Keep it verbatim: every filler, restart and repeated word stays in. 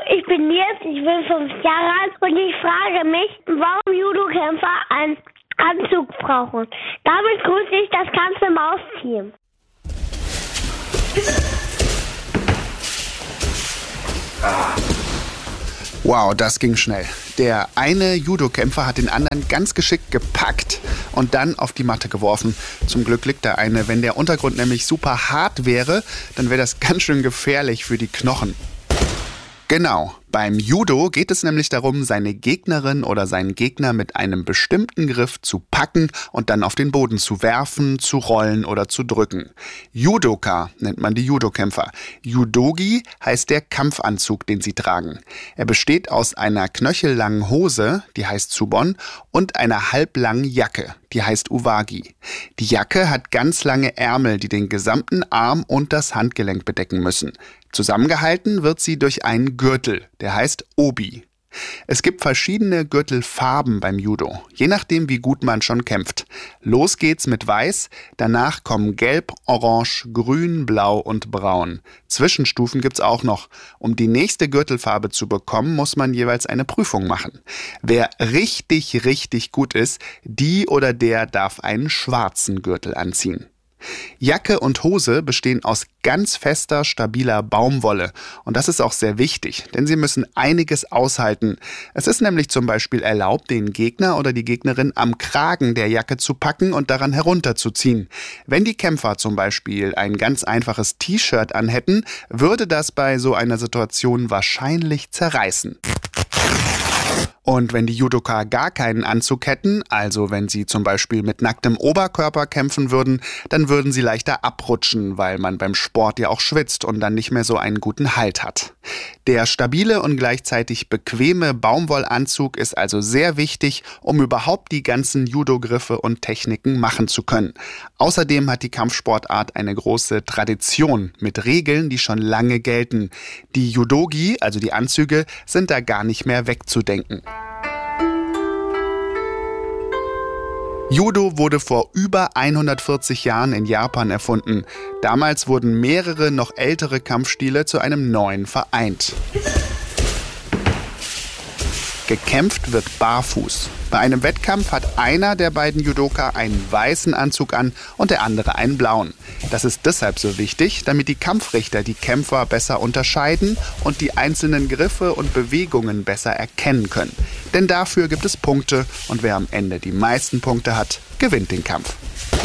ich bin Nils, ich bin fünf Jahre alt und ich frage mich, warum Judokämpfer einen Anzug brauchen. Damit grüße ich das ganze Mausteam. Wow, das ging schnell. Der eine Judokämpfer hat den anderen ganz geschickt gepackt und dann auf die Matte geworfen. Zum Glück liegt der eine. Wenn der Untergrund nämlich super hart wäre, dann wäre das ganz schön gefährlich für die Knochen. Genau, beim Judo geht es nämlich darum, seine Gegnerin oder seinen Gegner mit einem bestimmten Griff zu packen und dann auf den Boden zu werfen, zu rollen oder zu drücken. Judoka nennt man die Judokämpfer. Judogi heißt der Kampfanzug, den sie tragen. Er besteht aus einer knöchellangen Hose, die heißt Tsubon, und einer halblangen Jacke, die heißt Uwagi. Die Jacke hat ganz lange Ärmel, die den gesamten Arm und das Handgelenk bedecken müssen. Zusammengehalten wird sie durch einen Gürtel, der heißt Obi. Es gibt verschiedene Gürtelfarben beim Judo, je nachdem wie gut man schon kämpft. Los geht's mit Weiß, danach kommen Gelb, Orange, Grün, Blau und Braun. Zwischenstufen gibt's auch noch. Um die nächste Gürtelfarbe zu bekommen, muss man jeweils eine Prüfung machen. Wer richtig, richtig gut ist, die oder der darf einen schwarzen Gürtel anziehen. Jacke und Hose bestehen aus ganz fester, stabiler Baumwolle. Und das ist auch sehr wichtig, denn sie müssen einiges aushalten. Es ist nämlich zum Beispiel erlaubt, den Gegner oder die Gegnerin am Kragen der Jacke zu packen und daran herunterzuziehen. Wenn die Kämpfer zum Beispiel ein ganz einfaches T-Shirt anhätten, würde das bei so einer Situation wahrscheinlich zerreißen. Und wenn die Judoka gar keinen Anzug hätten, also wenn sie zum Beispiel mit nacktem Oberkörper kämpfen würden, dann würden sie leichter abrutschen, weil man beim Sport ja auch schwitzt und dann nicht mehr so einen guten Halt hat. Der stabile und gleichzeitig bequeme Baumwollanzug ist also sehr wichtig, um überhaupt die ganzen Judo-Griffe und Techniken machen zu können. Außerdem hat die Kampfsportart eine große Tradition mit Regeln, die schon lange gelten. Die Judogi, also die Anzüge, sind da gar nicht mehr wegzudenken. Judo wurde vor über hundertvierzig Jahren in Japan erfunden. Damals wurden mehrere noch ältere Kampfstile zu einem neuen vereint. Gekämpft wird barfuß. Bei einem Wettkampf hat einer der beiden Judoka einen weißen Anzug an und der andere einen blauen. Das ist deshalb so wichtig, damit die Kampfrichter die Kämpfer besser unterscheiden und die einzelnen Griffe und Bewegungen besser erkennen können. Denn dafür gibt es Punkte und wer am Ende die meisten Punkte hat, gewinnt den Kampf.